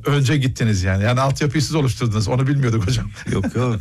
önce gittiniz yani. Yani altyapıyı siz oluşturdunuz. Onu bilmiyorduk hocam. Yok.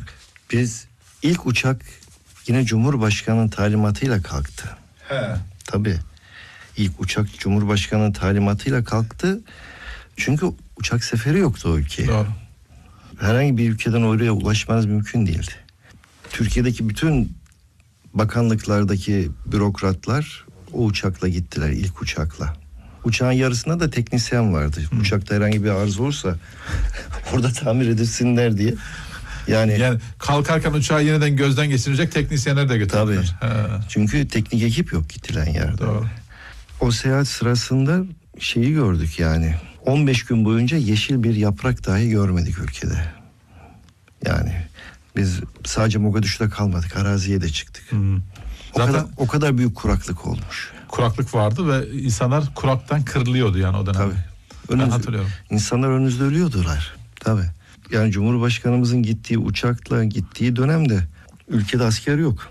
Biz ilk uçak yine Cumhurbaşkanı'nın talimatıyla kalktı. He. Tabii. İlk uçak Cumhurbaşkanı'nın talimatıyla kalktı. Çünkü uçak seferi yoktu o ülkeye. Doğru. Herhangi bir ülkeden oraya ulaşmanız mümkün değildi. Türkiye'deki bütün bakanlıklardaki bürokratlar o uçakla gittiler, ilk uçakla. Uçağın yarısında da teknisyen vardı. Uçakta herhangi bir arıza olursa orada tamir edilsinler diye. Yani kalkarken uçağı yeniden gözden geçirecek teknisyenler de götürdüler. Tabii. Çünkü teknik ekip yok gidilen yerde. Doğru. O seyahat sırasında şeyi gördük yani. 15 gün boyunca yeşil bir yaprak dahi görmedik ülkede. Yani biz sadece Mogadişu'da kalmadık, araziye de çıktık. Zaten o kadar büyük kuraklık olmuş. Kuraklık vardı ve insanlar kuraktan kırılıyordu yani o dönem. Tabii. Ben hatırlıyorum. İnsanlar önünüzde ölüyordular. Tabii. Yani Cumhurbaşkanımızın gittiği uçakla gittiği dönemde ülkede asker yok.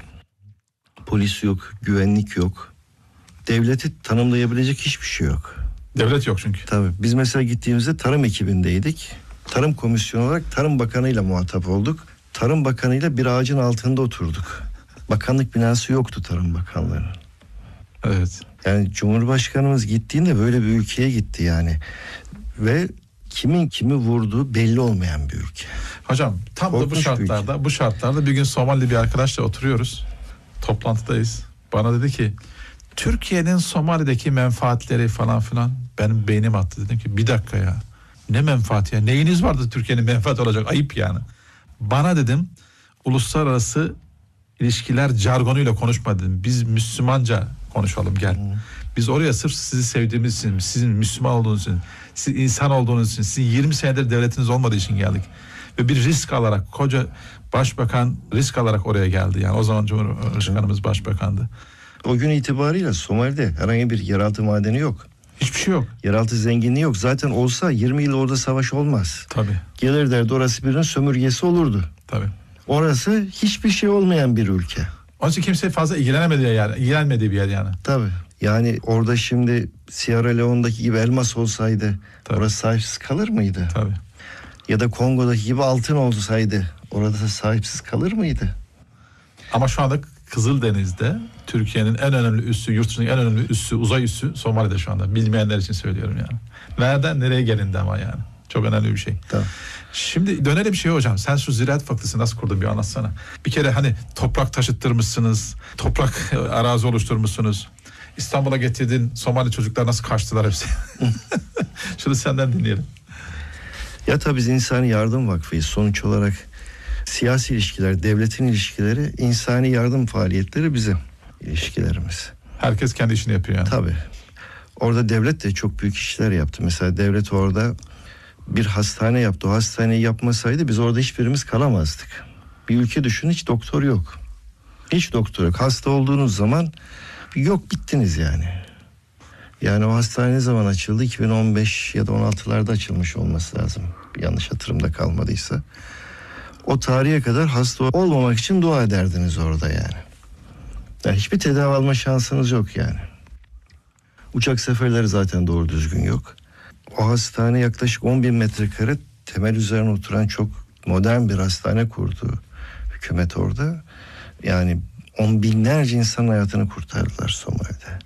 Polis yok, güvenlik yok. Devleti tanımlayabilecek hiçbir şey yok. Devlet yok çünkü. Tabii. Biz mesela gittiğimizde tarım ekibindeydik. Tarım komisyonu olarak Tarım Bakanı'yla muhatap olduk. Tarım Bakanı'yla bir ağacın altında oturduk. Bakanlık binası yoktu Tarım Bakanlığı'nın. Evet. Yani Cumhurbaşkanımız gittiğinde böyle bir ülkeye gitti yani. Ve kimin kimi vurduğu belli olmayan bir ülke. Hocam tam Korkunç da bu şartlarda bir gün Somali bir arkadaşla oturuyoruz. Toplantıdayız. Bana dedi ki Türkiye'nin Somali'deki menfaatleri falan filan, benim beynim attı. Dedim ki bir dakika ya. Ne menfaati ya? Neyiniz vardı Türkiye'nin menfaati olacak? Ayıp yani. Bana dedim uluslararası ilişkiler jargonuyla konuşma dedim. Biz Müslümanca konuşalım gel. Biz oraya sırf sizi sevdiğimiz için, sizin Müslüman olduğunuz için, siz insan olduğunuz için, sizin 20 senedir devletiniz olmadığı için geldik. Ve bir risk alarak, koca başbakan risk alarak oraya geldi. Yani o zaman Cumhurbaşkanımız başbakandı. O gün itibariyle Somali'de herhangi bir yeraltı madeni yok. Hiçbir şey yok. Yeraltı zenginliği yok. Zaten olsa 20 yıl orada savaş olmaz. Tabii. Gelir derdi orası birinin sömürgesi olurdu. Tabii. Orası hiçbir şey olmayan bir ülke. Onun için kimse fazla ilgilenmediği bir yer yani. Tabii. Yani orada şimdi Sierra Leone'daki gibi elmas olsaydı Tabii. orası sahipsiz kalır mıydı? Tabii. Ya da Kongo'daki gibi altın olsaydı orada da sahipsiz kalır mıydı? Ama şu anda Kızıldeniz'de Türkiye'nin en önemli üssü, yurt dışındaki en önemli üssü, uzay üssü Somali'de şu anda. Bilmeyenler için söylüyorum yani. Nereden nereye gelindi ama yani. Çok önemli bir şey. Tamam. Şimdi dönelim şey hocam. Sen şu Ziraat Fakültesi nasıl kurdun bir anlatsana. Bir kere hani toprak taşıttırmışsınız. Toprak arazi oluşturmuşsunuz. İstanbul'a getirdin. Somali çocuklar nasıl kaçtılar hepsi. Şunu senden dinleyelim. Ya tabii biz İnsani Yardım Vakfı'yız. Sonuç olarak siyasi ilişkiler, devletin ilişkileri, insani yardım faaliyetleri bizim ilişkilerimiz. Herkes kendi işini yapıyor yani. Tabii. Orada devlet de çok büyük işler yaptı. Mesela devlet orada bir hastane yaptı. O hastaneyi yapmasaydı biz orada hiçbirimiz kalamazdık. Bir ülke düşün, hiç doktor yok. Hiç doktor yok. Hasta olduğunuz zaman yok, bittiniz yani. Yani o hastane ne zaman açıldı? 2015 ya da 16'larda açılmış olması lazım. Yanlış hatırımda kalmadıysa. O tarihe kadar hasta olmamak için dua ederdiniz orada yani. Yani hiçbir tedavi alma şansınız yok yani. Uçak seferleri zaten doğru düzgün yok. O hastane yaklaşık 10.000 metrekare temel üzerine oturan çok modern bir hastane kurdu hükümet orada. Yani on binlerce insanın hayatını kurtardılar Somali'de.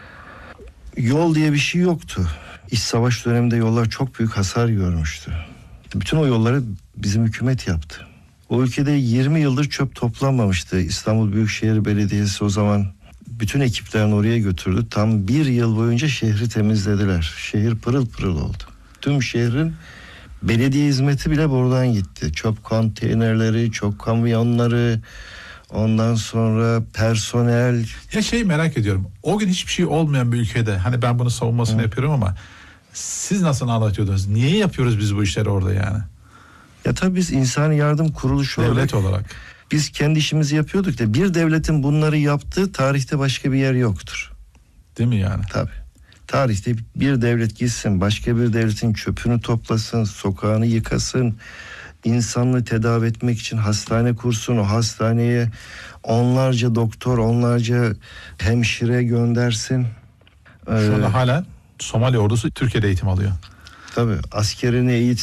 Yol diye bir şey yoktu. İç savaş döneminde yollar çok büyük hasar görmüştü. Bütün o yolları bizim hükümet yaptı. O ülkede 20 yıldır çöp toplanmamıştı. İstanbul Büyükşehir Belediyesi o zaman bütün ekiplerini oraya götürdü. Tam bir yıl boyunca şehri temizlediler. Şehir pırıl pırıl oldu. Tüm şehrin belediye hizmeti bile buradan gitti. Çöp konteynerleri, çöp kamyonları, ondan sonra personel. Ya merak ediyorum. O gün hiçbir şey olmayan bir ülkede, hani ben bunu savunmasını yapıyorum ama siz nasıl anlatıyordunuz? Niye yapıyoruz biz bu işleri orada yani? Ya tabii biz insani yardım kuruluşu devlet olarak biz kendi işimizi yapıyorduk da bir devletin bunları yaptığı tarihte başka bir yer yoktur. Değil mi yani? Tabii. Tarihte bir devlet gitsin, başka bir devletin çöpünü toplasın, sokağını yıkasın, insanlığı tedavi etmek için hastane kursun, o hastaneye onlarca doktor, onlarca hemşire göndersin. Şu anda hala Somali ordusu Türkiye'de eğitim alıyor. Tabii askerini eğitsin.